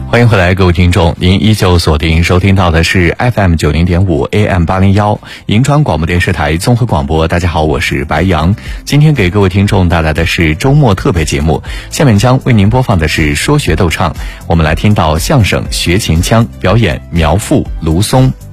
欢迎回来，各位听众，您依旧锁定收听到的是 FM 90.5 AM 801银川广播电视台综合广播。大家好，我是白杨。今天给各位听众带来的是周末特别节目，下面将为您播放的是说学逗唱。我们来听到相声学秦腔，表演苗阜、卢松。